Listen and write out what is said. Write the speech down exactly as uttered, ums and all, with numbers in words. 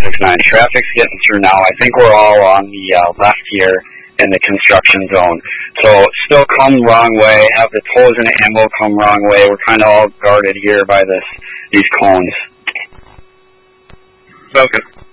sixty-nine. Traffic's getting through now. I think we're all on the uh, left here in the construction zone. So still come wrong way, have the toes in the angle come wrong way. We're kind of all guarded here by this these cones. Sounds good.